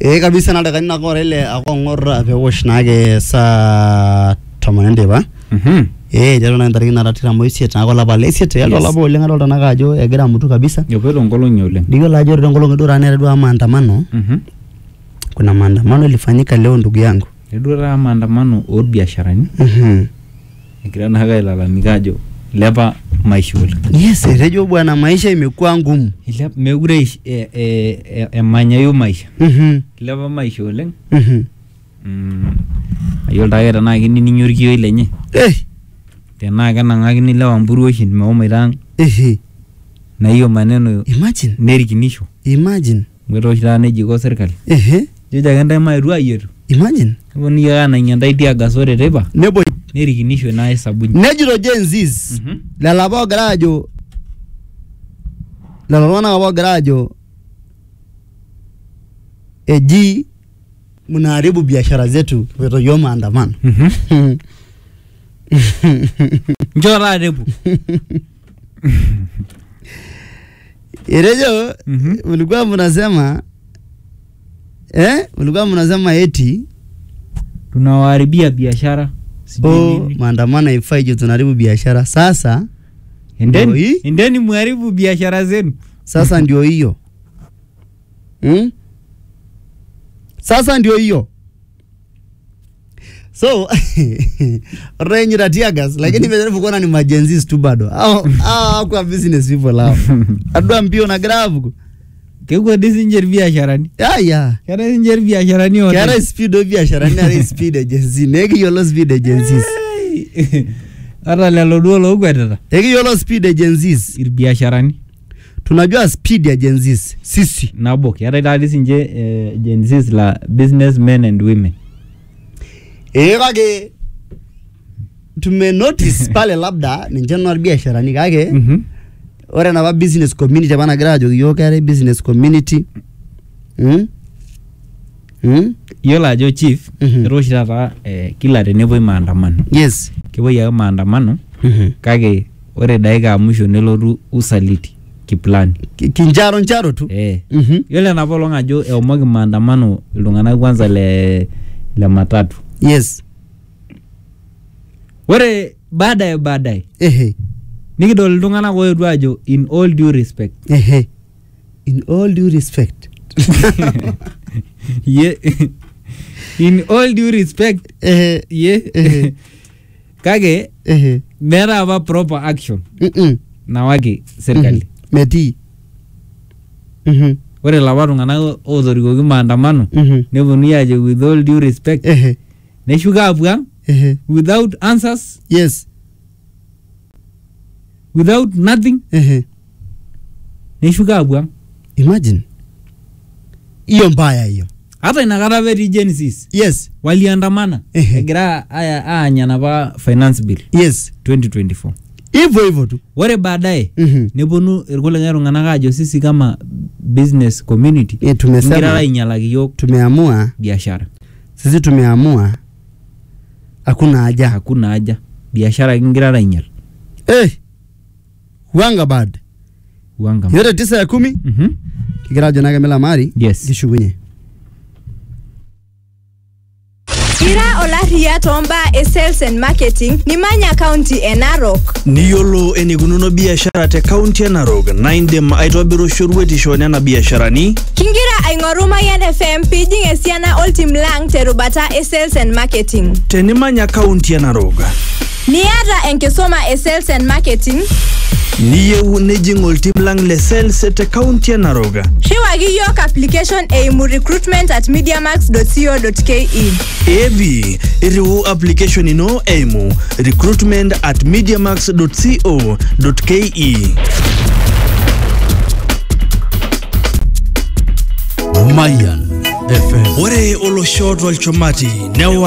Kabisa na dakika nako ile akongora pewosh nage saa 10 ba. Jalo na ndari na ratira moisi etako la balesi yalo la bo lenga dolta nakajo egira mutu kabisa. Yopeto ngolongi oleng. Ndio la joro ngolongi dura nere dua maandamano. Kuna maandamano ilifanyika leo ndugu yangu. Edura maandamano o biasharani. Egira na haga ilalamikajo lepa maisha oleng. Yes, rejo bwana maisha imekuwa ngumu. Ile megure emanya yo maisha. Lepa maisha oleng. Ayol daera na kini ninyorikio ilenye. Tena kenang'akini lewa mburuoshin meomaitang. Na hiyo maneno Imagine. Nerikinisho. Imagine. Mwero shida nejiko serikali. Joja kenda mairua yetu. Imagine. Woni ya na nyandai dia gasore teba. Nebo Nerikinisho na hesabuni. Nejiro Genzis. La labo garajo. La labo na garajo. Eji mnaharibu biashara zetu kwa hiyo maandamano. Njora rebu. Irejo mlikuwa mnasema eti tunawaharibia biashara. Maandamano haifai je tunaharibu biashara. Sasa endeni muharibu biashara zenu. Sasa ndio hiyo. Sasa ndio hiyo. So renyi ratiagas lakini nimejaribu kuona ni majenzis tu bado. Kwa business people hao. Adua mbio na gravu. Kego disinjer biasharani. Ya. Kara disinjer biasharani ora. Kara speed biasharani na speed agency. Neki yolo speed agencies. Ara lelo duo lo gwetata. Neki yolo speed agencies. Ir biasharani. Tunajua speed agencies. Sisi. Nabo kara disinje agencies la businessmen and women. Kage tume notice pale labda ni January biashara kage ore na ba business community bana graduate yo kare business community yola jo chief roshira kila tenebo maandamano. Yes kibo ya maandamano kage ore daika mwisho nelotu usaliti kiplani kinjaro tu yole na bolonga jo eomogi maandamano ilungana kwanza le matatu. Yes. Wore baadaye. Nikidol iltung'anak oetu ajo in all due respect. In all due respect. Yeah. In all due respect. Yeah. Kage mera aba proper action. Na wake serikali. Meti. Wore laba tung'anak otorikoki maandamano. Neponu ajo with all due respect. Neshuka apuang without answers. Yes. Without nothing. Neshuka apuang. Imagine. Iyo mbaya hiyo. Hata inakata veti Genesis. Yes. Waliandamana. Egira anya napa finance bill. Yes. 2024. Hivyo tu. Wore baadaye neponu irkulie tung'anak ajo sisi kama business community tumesema ngira ainyalaki yok tumeamua biashara. Sisi tumeamua hakuna haja biashara kingira ainyal. Wanga bad. Yote 9 ya 10. Kigira jonage mela mari. Yes. Gishugunye. Ira olaria tomba sales and marketing ni Manya County Narok. Niyolo enigununo biashara te county Narok 9 aitobiru shurweti shone na biasharani. Kingira aingoruma yan FM pijing esiana ultimlang terubata sales and marketing. Teni Manya County Narok. Niata enkisoma sales and marketing. Niye nejing ultimlang le sales te county Narok. Shiwagi yok application eimu recruitment@mediamax.co.ke. Ebi iriu application ino eimu recruitment@mediamax.co.ke. Mayan FM. Ore olosho tolchumati newa